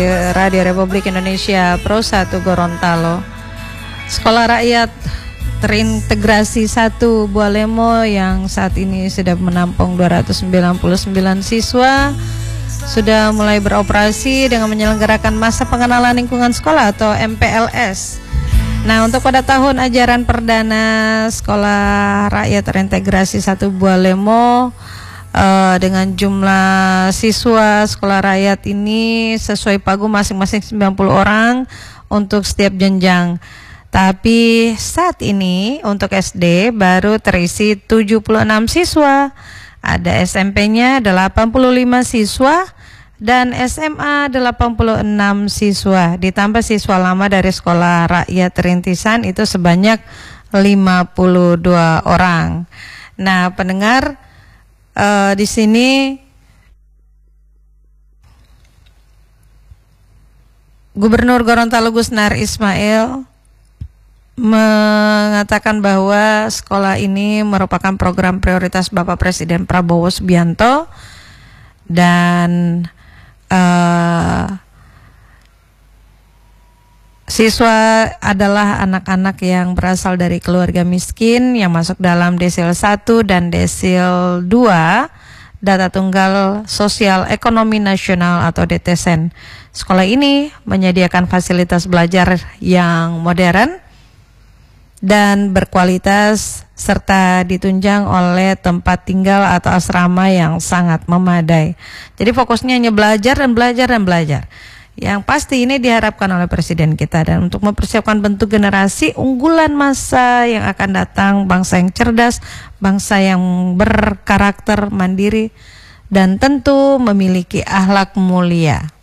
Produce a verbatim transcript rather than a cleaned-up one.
Radio Republik Indonesia Pro satu Gorontalo. Sekolah Rakyat Terintegrasi satu Bualemo yang saat ini sudah menampung dua ratus sembilan puluh sembilan siswa sudah mulai beroperasi dengan menyelenggarakan masa pengenalan lingkungan sekolah atau M P L S. Nah, untuk pada tahun ajaran perdana Sekolah Rakyat Terintegrasi satu Bualemo uh, dengan jumlah siswa sekolah rakyat ini sesuai pagu masing-masing sembilan puluh orang untuk setiap jenjang. Tapi saat ini untuk S D baru terisi tujuh puluh enam siswa, ada S M P-nya delapan puluh lima siswa dan S M A delapan puluh enam siswa, ditambah siswa lama dari Sekolah Rakyat Rintisan itu sebanyak lima puluh dua orang. Nah, pendengar uh, di sini Gubernur Gorontalo Gusnar Ismail mengatakan bahwa sekolah ini merupakan program prioritas Bapak Presiden Prabowo Subianto dan uh, siswa adalah anak-anak yang berasal dari keluarga miskin yang masuk dalam desil satu dan desil dua Data Tunggal Sosial Ekonomi Nasional atau D T S E N. Sekolah ini menyediakan fasilitas belajar yang modern dan berkualitas serta ditunjang oleh tempat tinggal atau asrama yang sangat memadai. Jadi fokusnya hanya belajar dan belajar dan belajar. Yang pasti ini diharapkan oleh Presiden kita dan untuk mempersiapkan bentuk generasi unggulan masa yang akan datang, bangsa yang cerdas, bangsa yang berkarakter mandiri dan tentu memiliki akhlak mulia.